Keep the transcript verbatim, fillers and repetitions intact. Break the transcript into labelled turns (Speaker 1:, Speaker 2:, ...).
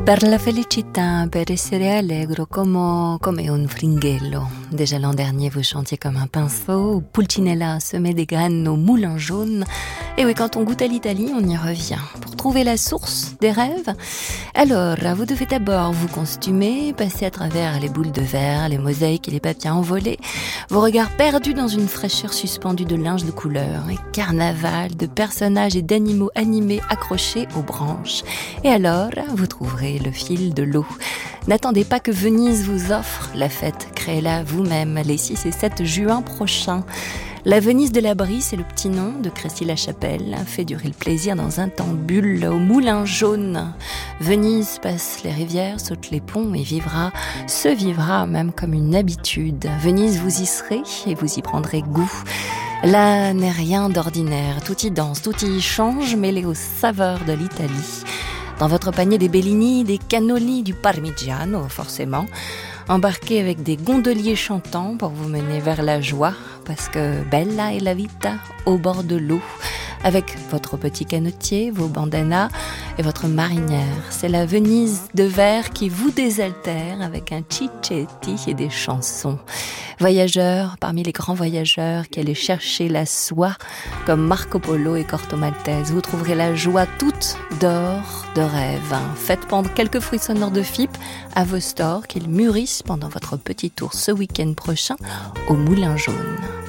Speaker 1: Per la felicità, per essere allegro come, come un fringhello. Déjà l'an dernier, vous chantiez comme un pinceau. Pulcinella semait des graines au moulin jaune. Et oui, quand on goûte à l'Italie, on y revient. Pour trouver la source des rêves, alors, vous devez d'abord vous costumer, passer à travers les boules de verre, les mosaïques et les papiers envolés, vos regards perdus dans une fraîcheur suspendue de linge de couleur, et carnaval de personnages et d'animaux animés accrochés aux branches. Et alors, vous trouverez le fil de l'eau. N'attendez pas que Venise vous offre la fête, créez-la vous-même les six et sept juin prochains. La Venise de la Brie, c'est le petit nom de Crécy-la-Chapelle, fait durer le plaisir dans un temps bulle au moulin jaune. Venise passe les rivières, saute les ponts et vivra, se vivra même comme une habitude. Venise, vous y serez et vous y prendrez goût. Là n'est rien d'ordinaire, tout y danse, tout y change, mêlé aux saveurs de l'Italie. Dans votre panier des Bellini, des cannoli, du parmigiano, forcément. Embarquez avec des gondoliers chantants pour vous mener vers la joie, parce que bella est la vita au bord de l'eau. Avec votre petit canotier, vos bandanas et votre marinière. C'est la Venise de verre qui vous désaltère avec un cicchetti et des chansons. Voyageurs, parmi les grands voyageurs qui allaient chercher la soie, comme Marco Polo et Corto Maltese, vous trouverez la joie toute d'or, de rêve. Faites pendre quelques fruits sonores de fippe à vos stores, qu'ils mûrissent pendant votre petit tour ce week-end prochain au Moulin Jaune.